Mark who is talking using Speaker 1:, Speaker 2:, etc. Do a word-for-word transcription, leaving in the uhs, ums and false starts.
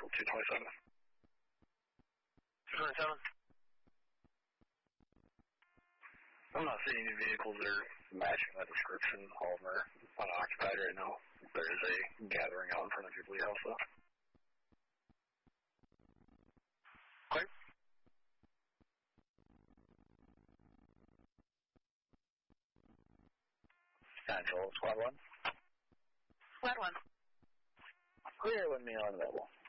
Speaker 1: two twenty-seven.
Speaker 2: two twenty-seven.
Speaker 1: I'm not seeing any vehicles that are matching that description. All of them are unoccupied right now. There is a gathering out in front of Jubilee House, though.
Speaker 2: Okay.
Speaker 1: Central, Squad one.
Speaker 3: Squad one.
Speaker 1: Clear when me on level.